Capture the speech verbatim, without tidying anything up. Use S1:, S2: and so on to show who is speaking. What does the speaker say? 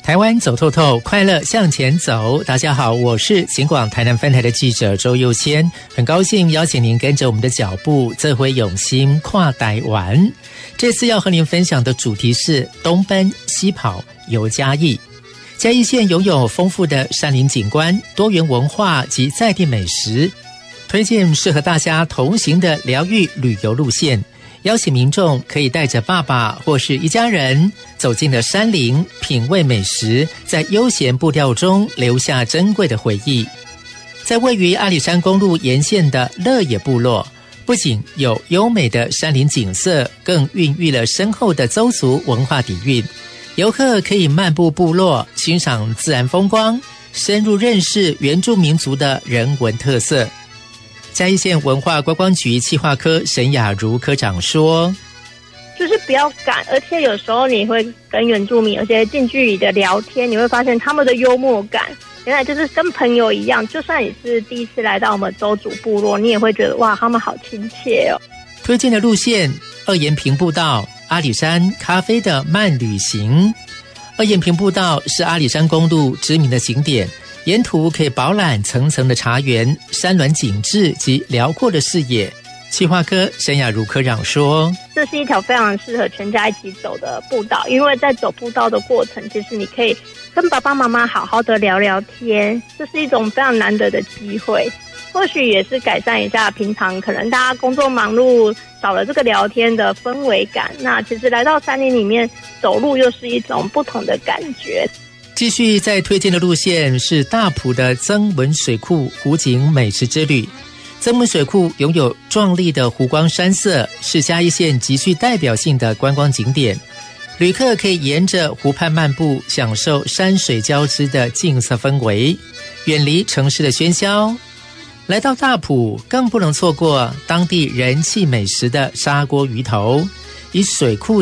S1: 台湾走透透，快乐向前走。大家好，我是警广台南分台的记者周佑谦，很高兴邀请您跟着我们的脚步，这回用心跨台湾。这次要和您分享的主题是东奔西跑游嘉义。嘉义县拥有丰富的山林景观、多元文化及在地美食，推荐适合大家同行的疗愈旅游路线。邀请民众可以带着爸爸或是一家人走进了山林，品味美食，在悠闲步调中留下珍贵的回忆。在位于阿里山公路沿线的乐野部落，不仅有优美的山林景色，更孕育了深厚的邹族文化底蕴。游客可以漫步部落，欣赏自然风光，深入认识原住民族的人文特色。嘉义县文化观光局企划科沈雅茹科长说，
S2: 就是不要赶，而且有时候你会跟原住民有些近距离的聊天，你会发现他们的幽默感原来就是跟朋友一样，就算你是第一次来到我们邹族部落，你也会觉得哇，他们好亲切哦。
S1: 推荐的路线：二延平步道、阿里山咖啡的慢旅行。二延平步道是阿里山公路知名的景点，沿途可以饱览层层的茶园、山峦景致及辽阔的视野。企划科沈雅茹科长说，
S2: 这是一条非常适合全家一起走的步道，因为在走步道的过程，其实你可以跟爸爸妈妈好好的聊聊天，这是一种非常难得的机会。或许也是改善一下平常可能大家工作忙碌少了这个聊天的氛围感，那其实来到山林里面走路又是一种不同的感觉。
S1: 继续在推荐的路线是大埔的曾文水库湖景美食之旅。曾文水库拥有壮丽的湖光山色，是嘉义县极具代表性的观光景点。旅客可以沿着湖畔漫步，享受山水交织的静色氛围，远离城市的喧嚣。来到大埔，更不能错过当地人气美食的砂锅鱼头，以水库